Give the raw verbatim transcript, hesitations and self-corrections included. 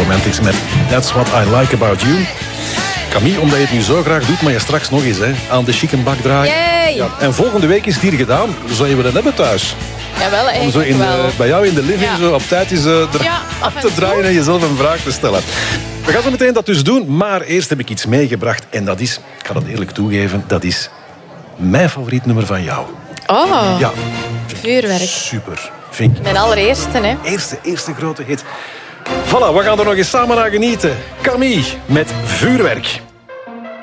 Romantics met That's What I Like About You. Camille, omdat je het nu zo graag doet, maar je straks nog eens hè, aan de chickenbak draaien. Ja, en volgende week is het hier gedaan. Zou je willen hebben thuis? Jawel, eigenlijk Om zo in, wel. uh, bij jou in de living Ja. zo op tijd is uh, er Ja, af te draaien en jezelf een vraag te stellen. We gaan zo meteen dat dus doen, maar eerst heb ik iets meegebracht. En dat is, ik ga dat eerlijk toegeven, dat is mijn favoriet nummer van jou. Oh, Ja, vuurwerk. super. Vind ik. Mijn allereerste, hè. Eerste, eerste grote hit. Voilà, we gaan er nog eens samen naar genieten. Camille met Vuurwerk.